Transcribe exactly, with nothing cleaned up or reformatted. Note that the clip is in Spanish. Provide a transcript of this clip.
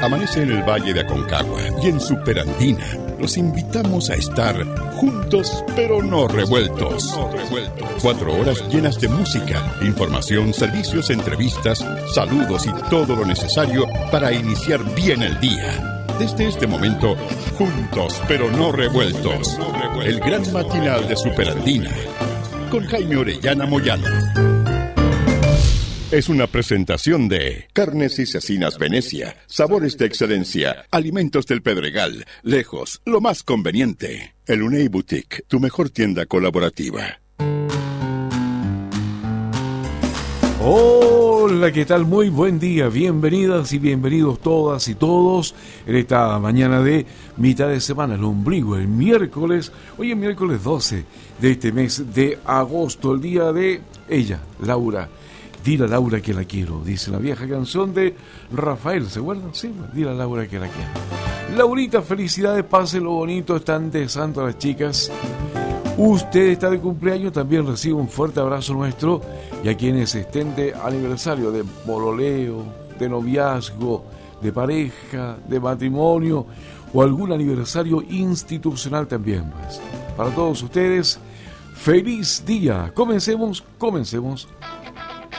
amanece en el Valle de Aconcagua y en Superandina. Los invitamos a estar juntos pero no revueltos. Cuatro horas llenas de música, información, servicios, entrevistas, saludos y todo lo necesario para iniciar bien el día. Desde este momento, juntos pero no revueltos. El gran matinal de Superandina con Jaime Orellana Moyano. Es una presentación de Carnes y Cecinas Venecia, sabores de excelencia, alimentos del Pedregal, lejos, lo más conveniente. El Unei Boutique, tu mejor tienda colaborativa. Hola, ¿qué tal? Muy buen día, bienvenidas y bienvenidos todas y todos en esta mañana de mitad de semana, el ombligo, el miércoles, hoy es miércoles doce de este mes de agosto, el día de ella, Laura. Dile a Laura que la quiero, dice la vieja canción de Rafael, ¿se acuerdan? Sí, dile a Laura que la quiero. Laurita, felicidades, pase lo bonito, están de santo las chicas. Usted está de cumpleaños, también recibe un fuerte abrazo nuestro. Y a quienes estén de aniversario, de bololeo, de noviazgo, de pareja, de matrimonio o algún aniversario institucional también, pues. Para todos ustedes, feliz día. Comencemos, comencemos.